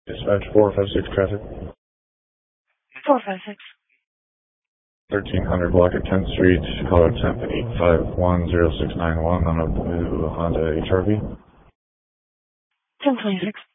Dispatch 456 traffic. 456. 1300 block at 10th Street, Colorado temp 8510691 on a blue Honda HRV. 1026.